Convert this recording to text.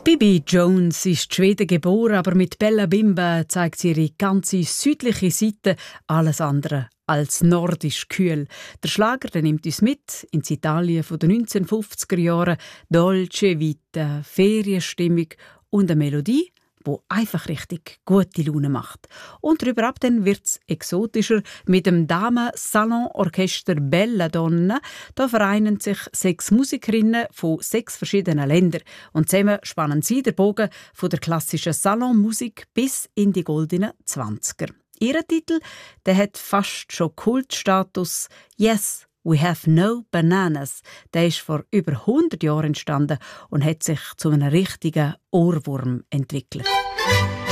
Bibi Jones ist in Schweden geboren, aber mit Bella Bimba zeigt sie ihre ganze südliche Seite, alles andere als nordisch kühl. Der Schlager der nimmt uns mit ins Italien von den 1950er Jahren. Dolce Vita, Ferienstimmung und eine Melodie, wo einfach richtig gute Laune macht. Und darüber ab dann wird's exotischer mit dem Damen-Salon-Orchester Bella Donna. Da vereinen sich 6 Musikerinnen von 6 verschiedenen Ländern. Und zusammen spannen sie den Bogen von der klassischen Salonmusik bis in die goldenen 20er. Ihr Titel, der hat fast schon Kultstatus. «Yes, we have no bananas». Der ist vor über 100 Jahren entstanden und hat sich zu einem richtigen Ohrwurm entwickelt.